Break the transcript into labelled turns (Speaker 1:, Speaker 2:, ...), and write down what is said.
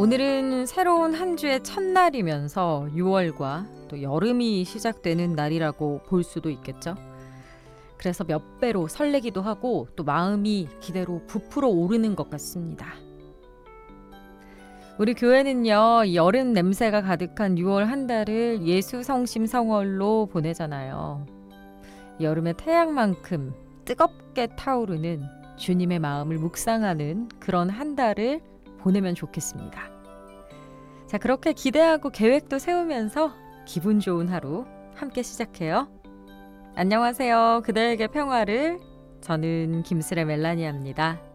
Speaker 1: 오늘은 새로운 한 주의 첫날이면서 6월과 또 여름이 시작되는 날이라고 볼 수도 있겠죠. 그래서 몇 배로 설레기도 하고 또 마음이 기대로 부풀어 오르는 것 같습니다. 우리 교회는요, 이 여름 냄새가 가득한 6월 한 달을 예수성심 성월로 보내잖아요. 여름의 태양만큼 뜨겁게 타오르는 주님의 마음을 묵상하는 그런 한 달을 보내면 좋겠습니다. 자, 그렇게 기대하고 계획도 세우면서 기분 좋은 하루 함께 시작해요. 안녕하세요. 그대에게 평화를. 저는 김슬의 멜라니아입니다.